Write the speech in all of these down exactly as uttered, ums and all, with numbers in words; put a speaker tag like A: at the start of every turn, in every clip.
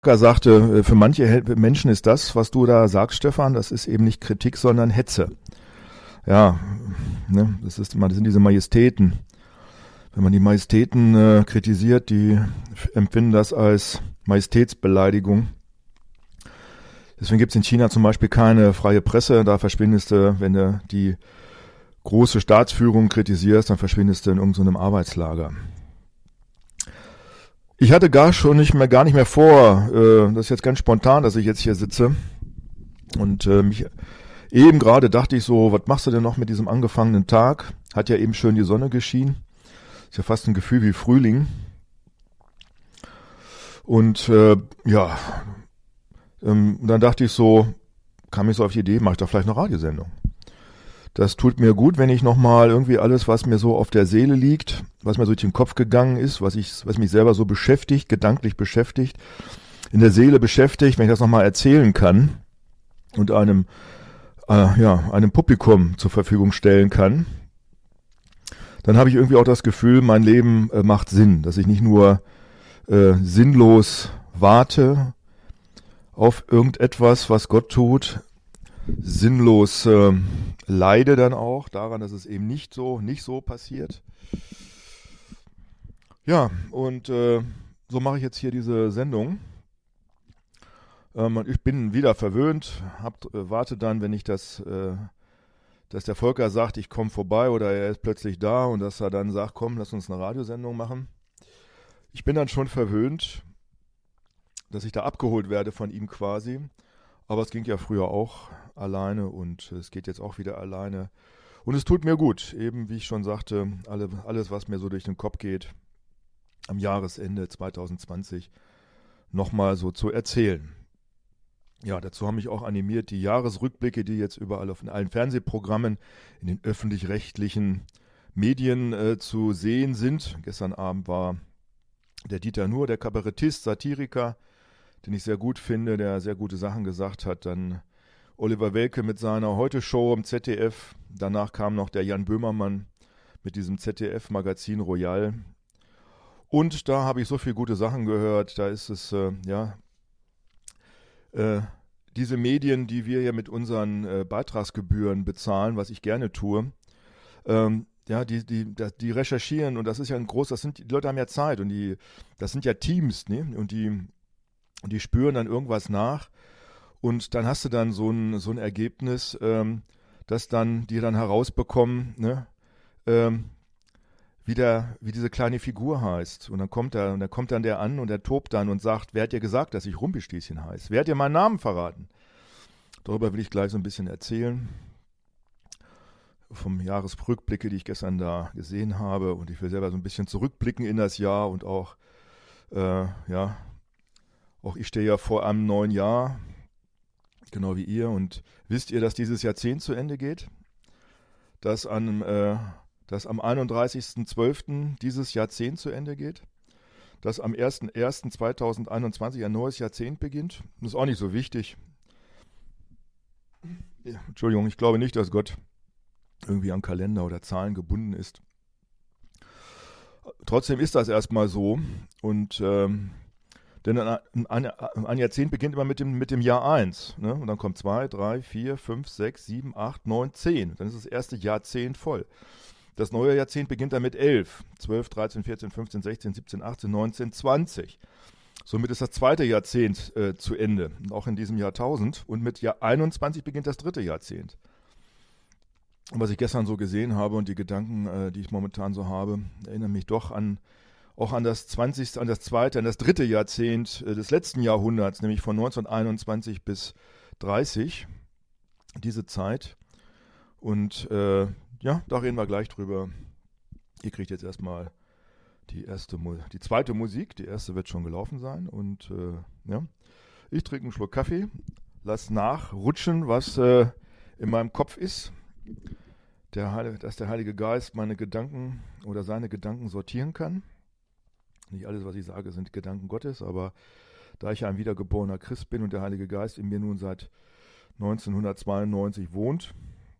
A: sagte, für manche Menschen ist das, was du da sagst, Stefan, das ist eben nicht Kritik, sondern Hetze. Ja, ne, das ist, das sind diese Majestäten. Wenn man die Majestäten äh, kritisiert, die empfinden das als Majestätsbeleidigung. Deswegen gibt es in China zum Beispiel keine freie Presse. Da verschwindest du, wenn du die große Staatsführung kritisierst, dann verschwindest du in irgendeinem Arbeitslager. Ich hatte gar schon nicht mehr, gar nicht mehr vor, äh, das ist jetzt ganz spontan, dass ich jetzt hier sitze und äh, mich eben gerade dachte ich so, was machst du denn noch mit diesem angefangenen Tag? Hat ja eben schön die Sonne geschienen, ist ja fast ein Gefühl wie Frühling und äh, ja, ähm, dann dachte ich so, kam ich so auf die Idee, mache ich da vielleicht eine Radiosendung. Das tut mir gut, wenn ich nochmal irgendwie alles, was mir so auf der Seele liegt, was mir so durch den Kopf gegangen ist, was ich, was mich selber so beschäftigt, gedanklich beschäftigt, in der Seele beschäftigt, wenn ich das nochmal erzählen kann und einem, äh, ja, einem Publikum zur Verfügung stellen kann, dann habe ich irgendwie auch das Gefühl, mein Leben äh, macht Sinn, dass ich nicht nur äh, sinnlos warte auf irgendetwas, was Gott tut, sinnlos äh, leide dann auch daran, dass es eben nicht so nicht so passiert. Ja, und äh, so mache ich jetzt hier diese Sendung. Ähm, ich bin wieder verwöhnt, hab, äh, warte dann, wenn ich das, äh, dass der Volker sagt, ich komme vorbei oder er ist plötzlich da und dass er dann sagt, komm, lass uns eine Radiosendung machen. Ich bin dann schon verwöhnt, dass ich da abgeholt werde von ihm quasi. Aber es ging ja früher auch alleine und es geht jetzt auch wieder alleine. Und es tut mir gut, eben wie ich schon sagte, alle, alles, was mir so durch den Kopf geht, am Jahresende zwanzig zwanzig nochmal so zu erzählen. Ja, dazu haben mich auch animiert die Jahresrückblicke, die jetzt überall auf in allen Fernsehprogrammen, in den öffentlich-rechtlichen Medien äh, zu sehen sind. Gestern Abend war der Dieter Nuhr, der Kabarettist, Satiriker, den ich sehr gut finde, der sehr gute Sachen gesagt hat. Dann Oliver Welke mit seiner Heute-Show im Z D F. Danach kam noch der Jan Böhmermann mit diesem Z D F-Magazin Royal. Und da habe ich so viele gute Sachen gehört. Da ist es, äh, ja, äh, diese Medien, die wir ja mit unseren äh, Beitragsgebühren bezahlen, was ich gerne tue, ähm, ja, die, die, die recherchieren und das ist ja ein groß, das sind, die Leute haben ja Zeit und die, das sind ja Teams, ne? Und die Und die spüren dann irgendwas nach und dann hast du dann so ein, so ein Ergebnis, ähm, das dann, die dann herausbekommen, ne, ähm, wie, der, wie diese kleine Figur heißt. Und dann kommt er, und dann kommt dann der an und der tobt dann und sagt, wer hat dir gesagt, dass ich Rumpelstilzchen heiße? Wer hat dir meinen Namen verraten? Darüber will ich gleich so ein bisschen erzählen. Vom Jahresrückblicke, die ich gestern da gesehen habe. Und ich will selber so ein bisschen zurückblicken in das Jahr und auch, äh, ja, Auch ich stehe ja vor einem neuen Jahr, genau wie ihr. Und wisst ihr, dass dieses Jahrzehnt zu Ende geht? Dass, an, äh, dass am einunddreißigsten zwölften dieses Jahrzehnt zu Ende geht? Dass am ersten ersten zweitausendeinundzwanzig ein neues Jahrzehnt beginnt? Das ist auch nicht so wichtig. Ja, Entschuldigung, ich glaube nicht, dass Gott irgendwie an Kalender oder Zahlen gebunden ist. Trotzdem ist das erstmal so. Und ähm, Denn ein, ein, ein Jahrzehnt beginnt immer mit dem, mit dem Jahr eins. Ne? Und dann kommt zwei, drei, vier, fünf, sechs, sieben, acht, neun, zehn. Dann ist das erste Jahrzehnt voll. Das neue Jahrzehnt beginnt dann mit elf. zwölf, dreizehn, vierzehn, fünfzehn, sechzehn, siebzehn, achtzehn, neunzehn, zwanzig. Somit ist das zweite Jahrzehnt äh, zu Ende. Auch in diesem Jahrtausend. Und mit Jahr einundzwanzig beginnt das dritte Jahrzehnt. Und was ich gestern so gesehen habe und die Gedanken, äh, die ich momentan so habe, erinnern mich doch an auch an das zwanzigste, an das zweite, an das dritte Jahrzehnt äh, des letzten Jahrhunderts, nämlich von neunzehnhunderteinundzwanzig bis dreißig, diese Zeit. Und äh, ja, da reden wir gleich drüber. Ihr kriegt jetzt erstmal die erste, die zweite Musik, die erste wird schon gelaufen sein. Und äh, ja, ich trinke einen Schluck Kaffee, lass nachrutschen, was äh, in meinem Kopf ist. Der Heilige, dass der Heilige Geist meine Gedanken oder seine Gedanken sortieren kann. Nicht alles, was ich sage, sind Gedanken Gottes, aber da ich ja ein wiedergeborener Christ bin und der Heilige Geist in mir nun seit neunzehnhundertzweiundneunzig wohnt,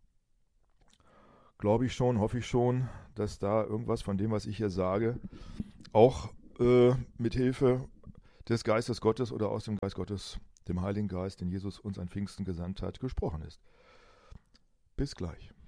A: glaube ich schon, hoffe ich schon, dass da irgendwas von dem, was ich hier sage, auch äh, mit Hilfe des Geistes Gottes oder aus dem Geist Gottes, dem Heiligen Geist, den Jesus uns an Pfingsten gesandt hat, gesprochen ist. Bis gleich.